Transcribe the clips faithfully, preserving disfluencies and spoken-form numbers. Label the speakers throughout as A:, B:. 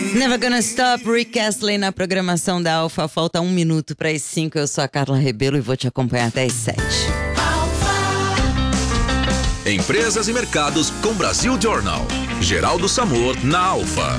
A: Never Gonna Stop, Rick Astley na programação da Alfa. Falta um minuto para as cinco. Eu sou a Carla Rebelo e vou te acompanhar até as sete.
B: Empresas e mercados com Brasil Journal. Geraldo Samor na Alfa.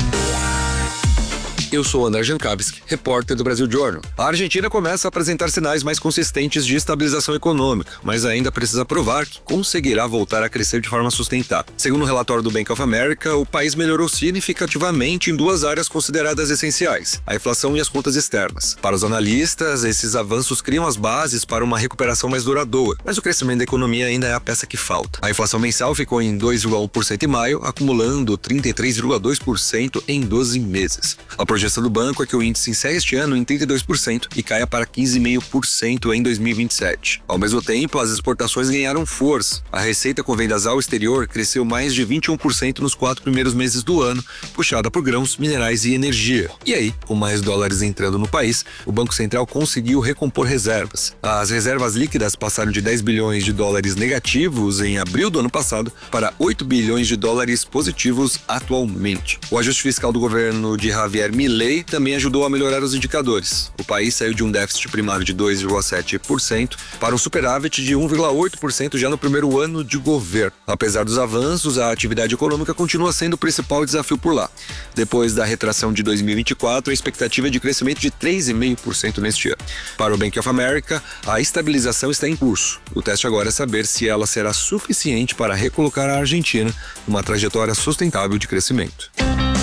C: Eu sou André Jankowski, repórter do Brasil Journal. A Argentina começa a apresentar sinais mais consistentes de estabilização econômica, mas ainda precisa provar que conseguirá voltar a crescer de forma sustentável. Segundo o relatório do Bank of America, o país melhorou significativamente em duas áreas consideradas essenciais: a inflação e as contas externas. Para os analistas, esses avanços criam as bases para uma recuperação mais duradoura, mas o crescimento da economia ainda é a peça que falta. A inflação mensal ficou em dois vírgula um por cento em maio, acumulando trinta e três vírgula dois por cento em doze meses. A A projeção do banco é que o índice encerre este ano em trinta e dois por cento e caia para quinze vírgula cinco por cento em dois mil e vinte e sete. Ao mesmo tempo, as exportações ganharam força. A receita com vendas ao exterior cresceu mais de vinte e um por cento nos quatro primeiros meses do ano, puxada por grãos, minerais e energia. E aí, com mais dólares entrando no país, o Banco Central conseguiu recompor reservas. As reservas líquidas passaram de dez bilhões de dólares negativos em abril do ano passado para oito bilhões de dólares positivos atualmente. O ajuste fiscal do governo de Javier Milei também ajudou a melhorar os indicadores. O país saiu de um déficit primário de dois vírgula sete por cento para um superávit de um vírgula oito por cento já no primeiro ano de governo. Apesar dos avanços, a atividade econômica continua sendo o principal desafio por lá. Depois da retração de dois mil e vinte e quatro, a expectativa é de crescimento de três vírgula cinco por cento neste ano. Para o Bank of America, a estabilização está em curso. O teste agora é saber se ela será suficiente para recolocar a Argentina numa trajetória sustentável de crescimento.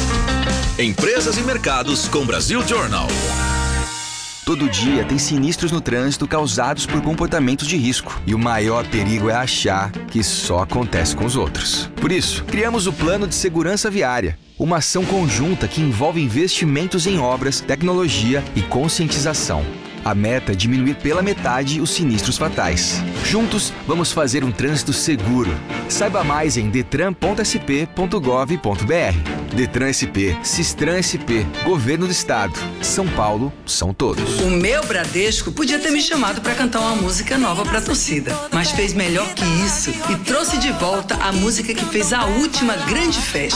B: Empresas e mercados com Brasil Journal.
D: Todo dia tem sinistros no trânsito causados por comportamentos de risco. E o maior perigo é achar que só acontece com os outros. Por isso, criamos o Plano de Segurança Viária, uma ação conjunta que envolve investimentos em obras, tecnologia e conscientização. A meta é diminuir pela metade os sinistros fatais. Juntos, vamos fazer um trânsito seguro. Saiba mais em detran ponto s p ponto gov ponto b r. Detran S P, Sistran S P, Governo do Estado. São Paulo, são todos.
E: O meu Bradesco podia ter me chamado para cantar uma música nova para a torcida, mas fez melhor que isso e trouxe de volta a música que fez a última grande festa.